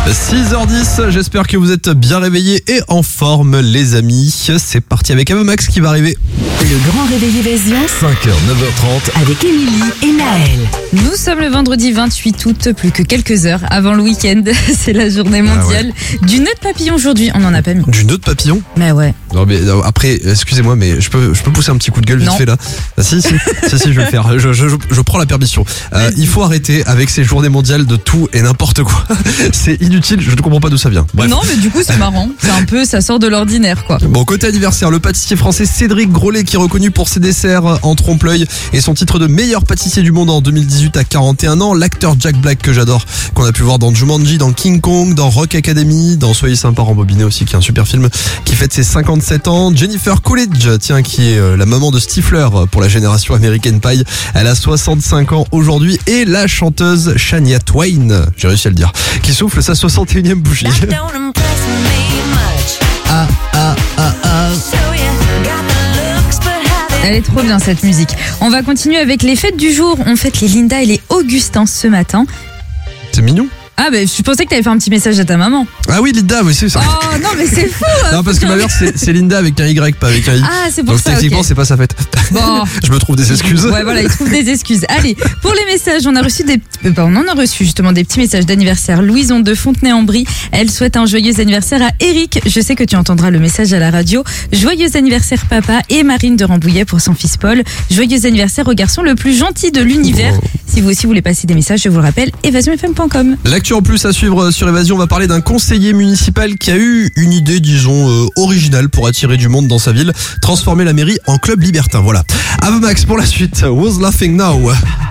6h10, j'espère que vous êtes bien réveillés et en forme les amis. C'est parti avec Avomax qui va arriver. Le grand réveil évasion 5h, 9h30 avec Émilie et Naël. Nous sommes le vendredi 28 août, plus que quelques heures avant le week-end. C'est la journée mondiale du nœud de papillon aujourd'hui. On n'en a pas mis. Du nœud de papillon? Mais ouais. Non mais après, excusez-moi, mais je peux pousser un petit coup de gueule vite Non. fait là. Ah, si, je vais le faire. Je prends la permission. Il faut arrêter avec ces journées mondiales de tout et n'importe quoi. C'est inutile, je ne comprends pas d'où ça vient. Bref. Non, mais du coup, c'est marrant. C'est un peu, ça sort de l'ordinaire, quoi. Bon, côté anniversaire, le pâtissier français Cédric Grolet qui est reconnu pour ses desserts en trompe-l'œil et son titre de meilleur pâtissier du monde en 2018 à 41 ans. L'acteur Jack Black que j'adore, qu'on a pu voir dans Jumanji, dans King Kong, dans Rock Academy, dans Soyez sympa rembobiné aussi, qui est un super film, qui fête ses 57 ans. Jennifer Coolidge, tiens, qui est la maman de Stifler pour la génération American Pie. Elle a 65 ans aujourd'hui. Et la chanteuse Shania Twain, j'ai réussi à le dire, qui souffle sa 61e bougie. Elle est trop bien cette musique. On va continuer avec les fêtes du jour. On fête les Linda et les Augustins ce matin. C'est mignon. Ah ben je pensais que t'allais faire un petit message à ta maman. Ah oui, Linda, oui, c'est ça. Oh non mais c'est fou. Non, parce que ma mère, c'est Linda avec un Y, pas avec un I. Ah c'est pour Donc ça. techniquement, Ok. c'est pas sa fête. Bon. Je me trouve des excuses. Ouais voilà, il trouve des excuses. Allez, pour les messages, on en a reçu justement des petits messages d'anniversaire. Louison de Fontenay-en-Brie, elle souhaite un joyeux anniversaire à Eric. Je sais que tu entendras le message à la radio. Joyeux anniversaire papa. Et Marine de Rambouillet pour son fils Paul. Joyeux anniversaire au garçon le plus gentil de l'univers. Oh. Si vous aussi voulez passer des messages, je vous le rappelle, évasionfm.com. L'actu en plus à suivre sur Évasion, on va parler d'un conseiller municipal qui a eu une idée, disons, originale pour attirer du monde dans sa ville, transformer la mairie en club libertin. Voilà. Avomax pour la suite. Who's laughing now?